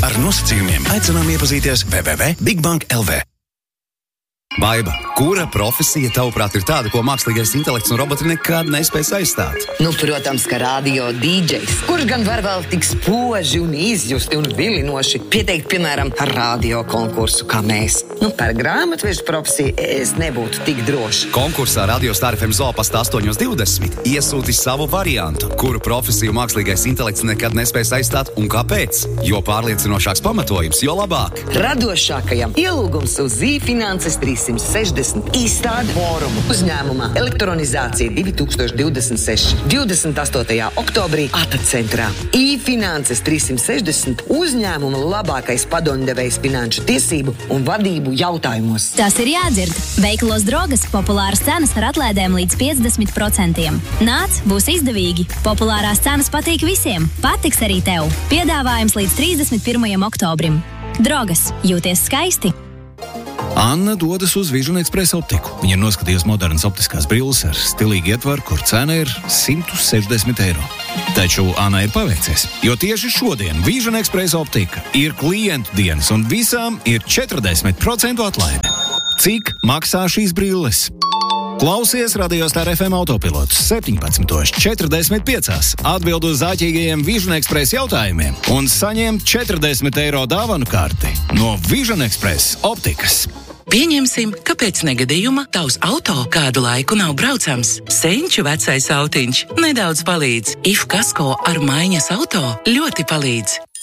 Ar nosacījumiem aicinām iepazīties www.bigbank.lv. Baiba, kura profesija, tavuprāt, ir tāda, ko mākslīgais intelekts un roboti nekad nespēs aizstāt? Protams, ka radio dīdžejs, kurš gan var vēl tik spoži un izjusti un vilinoši pieteikt, piemēram, radio konkursu kā mēs. Par grāmatvežu profesiju es nebūtu tik droši. Konkursā Radio Star FM Zolpasta 8.20 iesūti savu variantu, kuru profesiju mākslīgais intelekts nekad nespēs aizstāt un kāpēc. Jo pārliecinošāks pamatojums, jo labāk. Radošākajam ielūgums uz Zīfinanses 360 izstāde fórumu uzņēmumā Elektronizācija 2026. 28. oktobrī Ata centrā. Zīfinanses 360 uzņēmuma labākais padomdevējs finanšu tiesību un vadību jautājumos. Tas ir jādzird. Veikalos Drogas populāras cenas ar atlaidēm līdz 50%. Nāc, būs izdevīgi. Populārās cenas patīk visiem. Patiks arī tev. Piedāvājums līdz 31. oktobrim. Drogas. Jūties skaisti. Anna dodas uz Vision Express optiku. Viņa ir noskatījusi modernas optiskās brilles ar stilīgu ietvaru, kur cena ir 160 eiro. Taču Annai ir paveicies, jo tieši šodien Vision Express optika ir klientu dienas un visām ir 40% atlaide. Cik maksā šīs brilles? Klausies Radio Star FM autopilotus 17.45. Atbild uz āķīgajiem Vision Express jautājumiem un saņem 40 eiro dāvanu karti no Vision Express optikas. Pieņemsim, ka pēc negadījuma tavs auto kādu laiku nav braucams. Senču vecais autiņš nedaudz palīdz. IF Kasko ar maiņas auto ļoti palīdz.